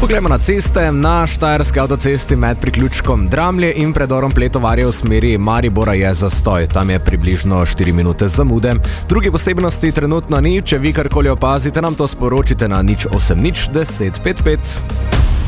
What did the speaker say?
Poglejmo na ceste. Na štajerski avtocesti med priključkom Dramlje in predorom Pletovarje v smeri Maribora je zastoj. Tam je približno 4 minute zamude. Druge posebnosti trenutno ni. Če vi karkoli opazite, nam to sporočite na 080 10 55.